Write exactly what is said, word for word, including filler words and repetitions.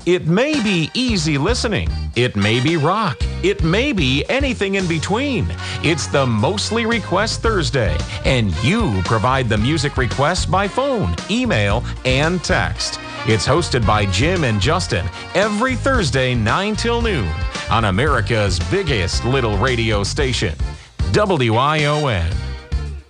It may be easy listening. It may be rock. It may be anything in between. It's the Mostly Request Thursday, and you provide the music requests by phone, email, and text. It's hosted by Jim and Justin every Thursday, nine till noon, on America's biggest little radio station, W I O N.